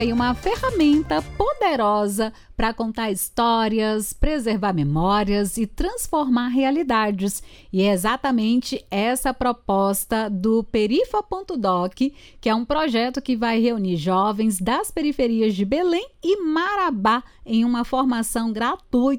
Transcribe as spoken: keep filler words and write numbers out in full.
E uma ferramenta poderosa para contar histórias, preservar memórias e transformar realidades. E é exatamente essa proposta do Perifa ponto doc, que é um projeto que vai reunir jovens das periferias de Belém e Marabá em uma formação gratuita